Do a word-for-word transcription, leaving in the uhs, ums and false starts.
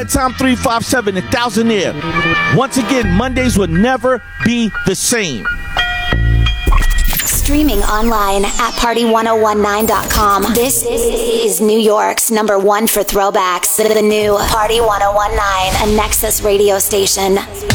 Tom three five seven, the Thousandaire. Once again, Mondays will never be the same. Streaming online at party one oh one nine dot com. This is New York's number one for throwbacks. The new Party one oh one nine, a Nexus radio station.